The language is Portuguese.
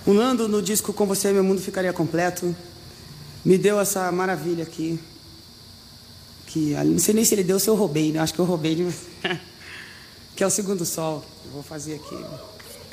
O Nando, no disco Com Você Meu Mundo Ficaria Completo, me deu essa maravilha aqui. Que não sei nem se ele deu ou se eu roubei, né? Acho que eu roubei. Que é o Segundo Sol. Eu vou fazer aqui.